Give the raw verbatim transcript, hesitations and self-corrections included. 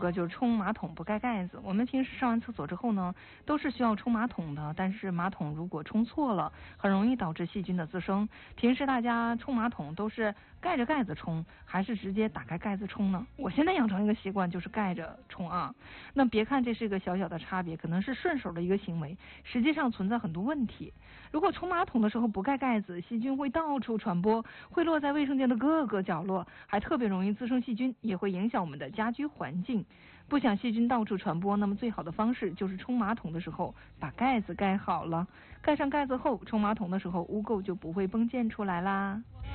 个就是冲马桶不盖盖子。我们平时上完厕所之后呢，都是需要冲马桶的，但是马桶如果冲错了，很容易导致细菌的滋生。平时大家冲马桶都是盖着盖子冲，还是直接打开盖子冲呢？我现在养成一个习惯，就是盖着冲啊。那别看这是一个小小的差别，可能是顺手的一个行为，实际上存在很多问题。如果冲马桶的时候不盖盖子，细菌会到处传播，会落在卫生间的各个角落，还特别容易滋生细菌，也会影响我们的家居环境。不想细菌到处传播，那么最好的方式就是冲马桶的时候把盖子盖好了。盖上盖子后，冲马桶的时候污垢就不会崩溅出来啦。